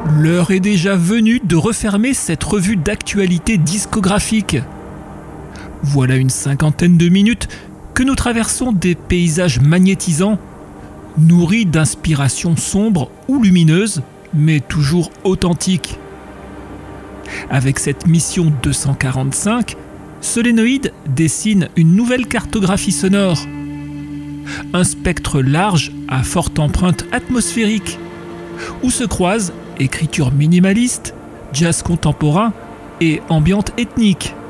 L'heure est déjà venue de refermer cette revue d'actualité discographique. Voilà une cinquantaine de minutes que nous traversons des paysages magnétisants, nourris d'inspirations sombres ou lumineuses, mais toujours authentiques. Avec cette mission 245, Solénoïde dessine une nouvelle cartographie sonore. Un spectre large à forte empreinte atmosphérique, où se croisent écriture minimaliste, jazz contemporain et ambiante ethnique.